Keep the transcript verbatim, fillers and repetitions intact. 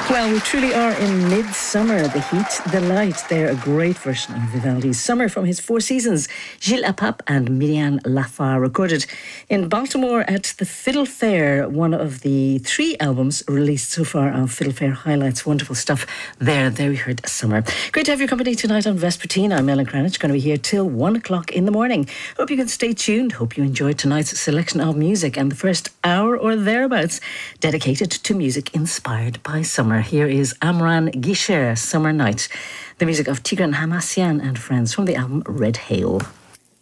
Well, we truly are in midsummer. The heat, the light. They're a great version of Vivaldi's Summer from his Four Seasons. Gilles Apap and Myriam Lafar recorded in Baltimore at the Fiddle Fair, one of the three albums released so far on Fiddle Fair Highlights. Wonderful stuff there. There we heard Summer. Great to have your company tonight on Vespertine. I'm Ellen Cranich, going to be here till one o'clock in the morning. Hope you can stay tuned. Hope you enjoyed tonight's selection of music and the first hour or thereabouts dedicated to music inspired by summer. Here is Amran Guisher, Summer Night, the music of Tigran Hamasyan and friends from the album Red Hail.